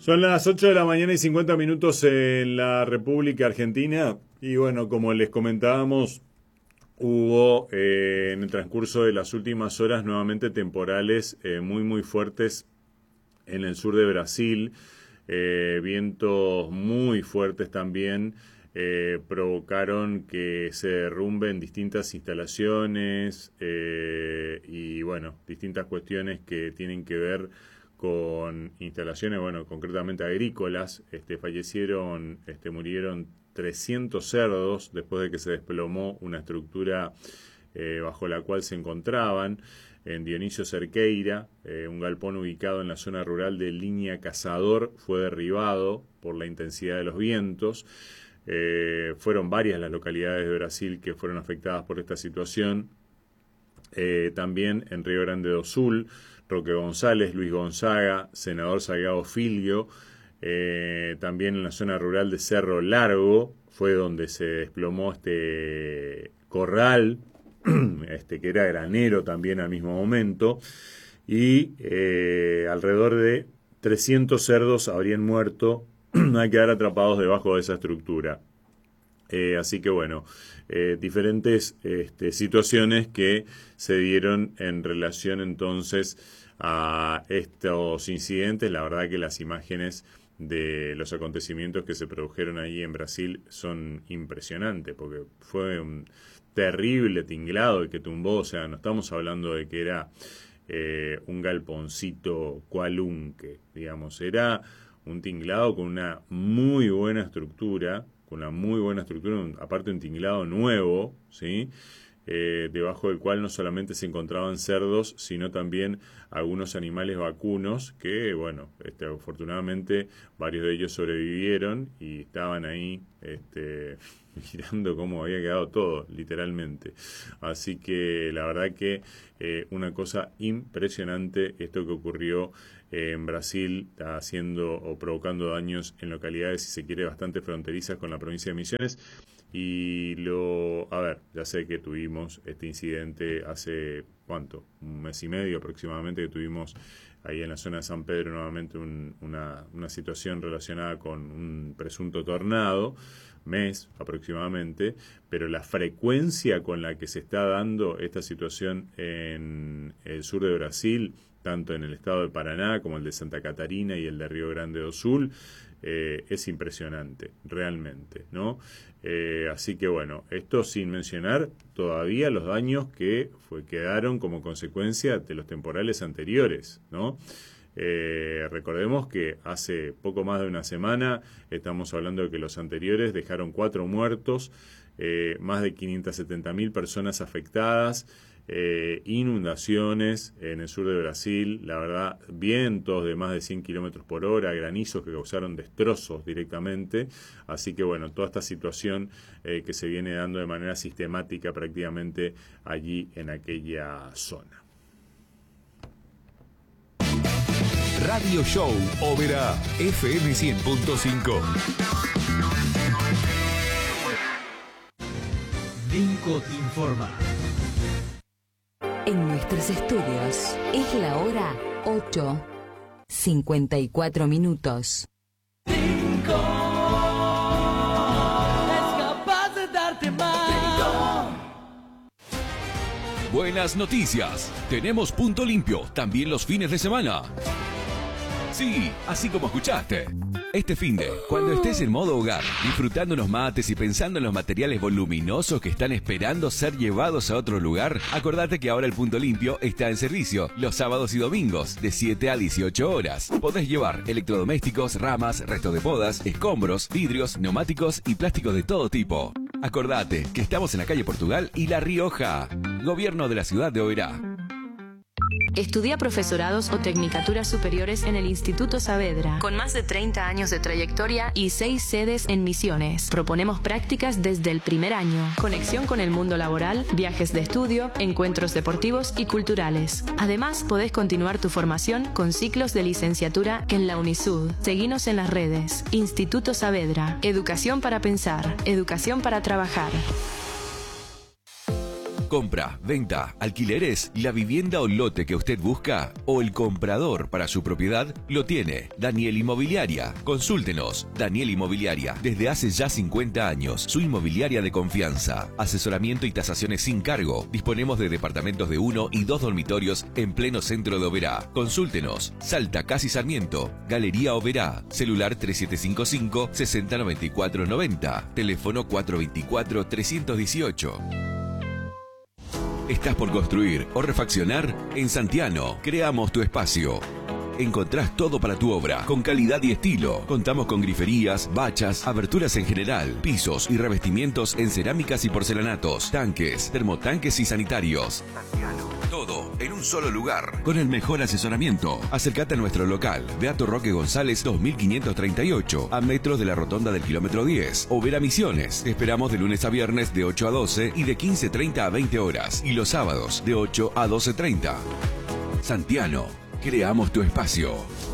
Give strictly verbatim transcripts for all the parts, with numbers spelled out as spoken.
Son las ocho de la mañana y cincuenta minutos en la República Argentina y bueno, como les comentábamos, hubo eh, en el transcurso de las últimas horas nuevamente temporales eh, muy muy fuertes en el sur de Brasil, eh, vientos muy fuertes también eh, provocaron que se derrumben distintas instalaciones eh, y bueno, distintas cuestiones que tienen que ver con instalaciones, bueno, concretamente agrícolas. Este, fallecieron, este, murieron trescientos cerdos después de que se desplomó una estructura eh, bajo la cual se encontraban en Dionisio Cerqueira, eh, un galpón ubicado en la zona rural de Línea Cazador, fue derribado por la intensidad de los vientos. Eh, fueron varias las localidades de Brasil que fueron afectadas por esta situación. Eh, también en Río Grande do Sul, Roque González, Luis Gonzaga, Senador Salgado Filho, eh, también en la zona rural de Cerro Largo, fue donde se desplomó este corral, este que era granero también al mismo momento, y eh, alrededor de trescientos cerdos habrían muerto al quedar atrapados debajo de esa estructura. Eh, así que bueno, eh, diferentes este, situaciones que se dieron en relación entonces a estos incidentes. La verdad que las imágenes de los acontecimientos que se produjeron allí en Brasil son impresionantes, porque fue un terrible tinglado el que tumbó. O sea, no estamos hablando de que era eh, un galponcito cualunque, digamos, era un tinglado con una muy buena estructura, con una muy buena estructura, aparte un tinglado nuevo, ¿sí? Eh, debajo del cual no solamente se encontraban cerdos, sino también algunos animales vacunos que, bueno, este, afortunadamente varios de ellos sobrevivieron y estaban ahí este, mirando cómo había quedado todo, literalmente. Así que la verdad que eh, una cosa impresionante esto que ocurrió eh, en Brasil, haciendo o provocando daños en localidades, si se quiere, bastante fronterizas con la provincia de Misiones. Y lo, a ver, ya sé que tuvimos este incidente hace, ¿cuánto? Un mes y medio aproximadamente, que tuvimos ahí en la zona de San Pedro nuevamente un, una, una situación relacionada con un presunto tornado, mes aproximadamente, pero la frecuencia con la que se está dando esta situación en el sur de Brasil, tanto en el estado de Paraná como el de Santa Catarina y el de Río Grande do Sul, eh, es impresionante, realmente, ¿no? Eh, así que bueno, esto sin mencionar todavía los daños que fue, quedaron como consecuencia de los temporales anteriores, ¿no? Eh, recordemos que hace poco más de una semana estamos hablando de que los anteriores dejaron cuatro muertos, eh, más de quinientas setenta mil personas afectadas, eh, inundaciones en el sur de Brasil, la verdad, vientos de más de cien kilómetros por hora, granizos que causaron destrozos directamente. Así que bueno, toda esta situación eh, que se viene dando de manera sistemática prácticamente allí en aquella zona. Radio Show Ópera F M cien punto cinco. Vinco te informa. En nuestros estudios es la hora ocho, cincuenta y cuatro minutos. Vinco es capaz de darte más. Buenas noticias. Tenemos punto limpio también los fines de semana. Sí, así como escuchaste. Este finde, cuando estés en modo hogar, disfrutando unos mates y pensando en los materiales voluminosos que están esperando ser llevados a otro lugar, acordate que ahora el Punto Limpio está en servicio los sábados y domingos de siete a dieciocho horas. Podés llevar electrodomésticos, ramas, restos de podas, escombros, vidrios, neumáticos y plásticos de todo tipo. Acordate que estamos en la calle Portugal y La Rioja. Gobierno de la ciudad de Oberá. Estudia profesorados o tecnicaturas superiores en el Instituto Saavedra, con más de treinta años de trayectoria y seis sedes en Misiones. Proponemos prácticas desde el primer año, conexión con el mundo laboral, viajes de estudio, encuentros deportivos y culturales. Además, podés continuar tu formación con ciclos de licenciatura en la Unisud. Seguinos en las redes. Instituto Saavedra. Educación para pensar. Educación para trabajar. Compra, venta, alquileres, la vivienda o lote que usted busca o el comprador para su propiedad lo tiene. Daniel Inmobiliaria. Consúltenos. Daniel Inmobiliaria. Desde hace ya cincuenta años, su inmobiliaria de confianza. Asesoramiento y tasaciones sin cargo. Disponemos de departamentos de uno y dos dormitorios en pleno centro de Oberá. Consúltenos. Salta Casi Sarmiento. Galería Oberá. Celular tres siete cinco cinco, seis cero nueve cuatro nueve cero. Teléfono cuatro dos cuatro, tres uno ocho. ¿Estás por construir o refaccionar? En Santiano, creamos tu espacio. Encontrás todo para tu obra, con calidad y estilo. Contamos con griferías, bachas, aberturas en general, pisos y revestimientos en cerámicas y porcelanatos, tanques, termotanques y sanitarios. Todo en un solo lugar, con el mejor asesoramiento. Acércate a nuestro local, Beato Roque González dos mil quinientos treinta y ocho, a metros de la rotonda del kilómetro diez. Oberá Misiones. Te esperamos de lunes a viernes de ocho a doce y de quince treinta a veinte horas. Y los sábados de ocho a doce treinta. Santiano, creamos tu espacio.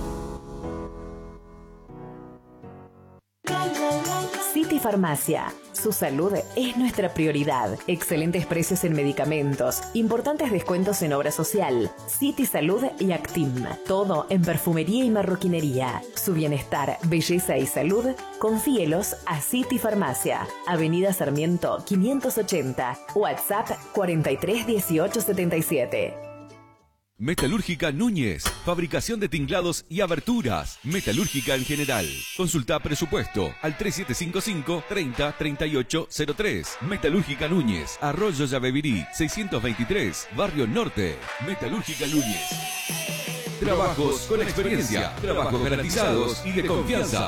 City Farmacia. Su salud es nuestra prioridad. Excelentes precios en medicamentos, importantes descuentos en obra social, City Salud y Actim. Todo en perfumería y marroquinería. Su bienestar, belleza y salud, confíelos a City Farmacia. Avenida Sarmiento quinientos ochenta. WhatsApp cuarenta y tres dieciocho setenta y siete. Metalúrgica Núñez, fabricación de tinglados y aberturas. Metalúrgica en general. Consulta presupuesto al tres siete cinco cinco, treinta, treinta y ocho cero tres. Metalúrgica Núñez, Arroyo Yabebirí, seiscientos veintitrés, Barrio Norte. Metalúrgica Núñez. Trabajos con experiencia, trabajos garantizados y de confianza.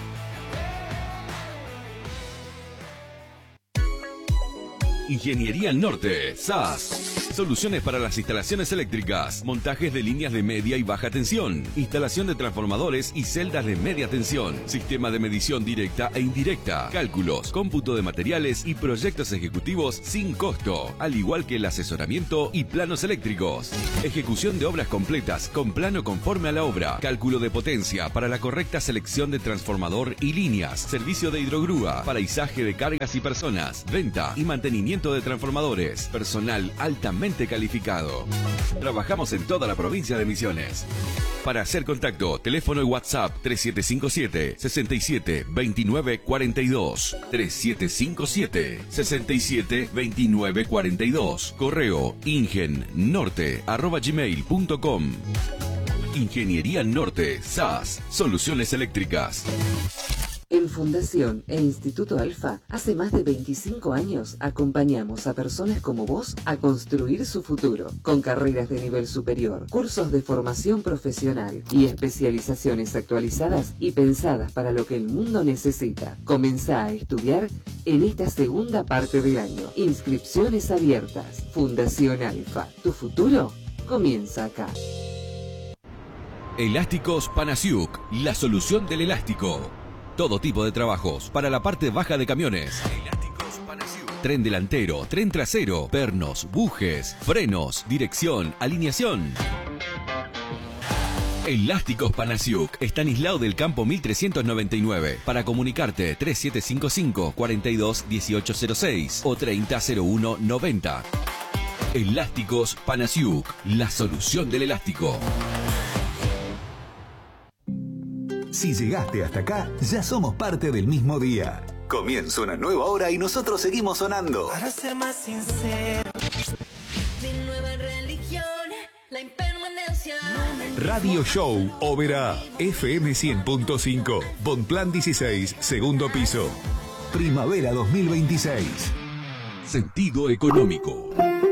Ingeniería Norte, S A S. Soluciones para las instalaciones eléctricas, montajes de líneas de media y baja tensión, instalación de transformadores y celdas de media tensión, sistema de medición directa e indirecta, cálculos, cómputo de materiales y proyectos ejecutivos sin costo, al igual que el asesoramiento y planos eléctricos. Ejecución de obras completas con plano conforme a la obra, cálculo de potencia para la correcta selección de transformador y líneas, servicio de hidrogrúa, paraisaje de cargas y personas, venta y mantenimiento de transformadores, personal altamente calificado. Trabajamos en toda la provincia de Misiones. Para hacer contacto, teléfono y WhatsApp tres siete cinco siete, seis siete, dos nueve cuatro dos, tres siete cinco siete, seis siete, dos nueve cuatro dos, correo ingennorte arroba gmail punto com. Ingeniería Norte, S A S, soluciones eléctricas. En Fundación e Instituto Alfa, hace más de veinticinco años acompañamos a personas como vos a construir su futuro, con carreras de nivel superior, cursos de formación profesional y especializaciones actualizadas y pensadas para lo que el mundo necesita. Comenzá a estudiar en esta segunda parte del año. Inscripciones abiertas. Fundación Alfa. Tu futuro comienza acá. Elásticos Panasiuk, la solución del elástico. Todo tipo de trabajos para la parte baja de camiones. Elásticos Panasiuk. Tren delantero, tren trasero, pernos, bujes, frenos, dirección, alineación. Elásticos Panasiuk. Estanislao del Campo mil trescientos noventa y nueve. Para comunicarte tres siete cinco cinco, cuarenta y dos, dieciocho cero seis o treinta cero uno noventa. Elásticos Panasiuk. La solución del elástico. Si llegaste hasta acá, ya somos parte del mismo día. Comienza una nueva hora y nosotros seguimos sonando. Para ser más sincero, mi nueva religión, la impermanencia. Radio Show Oberá, F M cien punto cinco, Bonplan dieciséis, segundo piso. Primavera dos mil veintiséis. Sentido económico.